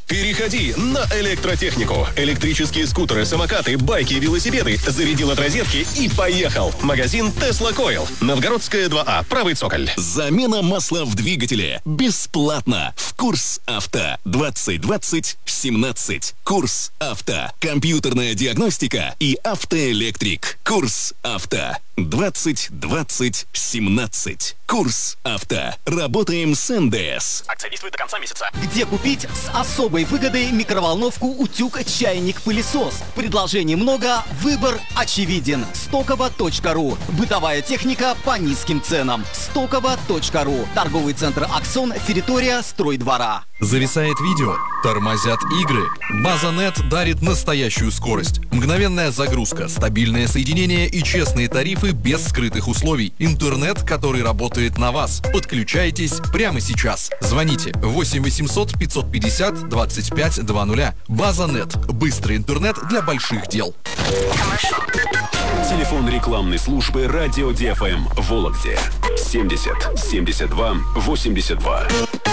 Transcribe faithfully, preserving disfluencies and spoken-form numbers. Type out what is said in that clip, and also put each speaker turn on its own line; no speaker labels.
Переходи на электротехнику. Электрические скутеры, самокаты, байки, велосипеды. Зарядил от розетки и поехал. Магазин Tesla Coil. Новгородская два А. Правый цоколь.
Замена масла в двигателе. Бесплатно. В Курс Авто. двадцать двадцать семнадцать. Курс Авто. Компьютерная диагностика и автоэлектрик. Курс Авто. двадцать двадцать семнадцать. Курс Авто. Работаем с эн дэ эс.
Акция действует до конца месяца.
Где купить с особой выгодой микроволновку, утюг, чайник, пылесос? Предложений много, выбор очевиден. стоково точка ру. Бытовая техника по низким ценам. стоково точка ру. Торговый центр «Аксон», территория стройдвора.
Зависает видео, тормозят игры. База.нет дарит настоящую скорость. Мгновенная загрузка, стабильное соединение и честные тарифы без скрытых условий. Интернет, который работает на вас. Подключайтесь прямо сейчас. Звоните восемь восемьсот пятьсот пятьдесят двадцать пять двадцать. База.нет. Быстрый интернет для больших дел.
Телефон рекламной службы «Радио ди эф эм» в Вологде. семьдесят семьдесят два восемьдесят два.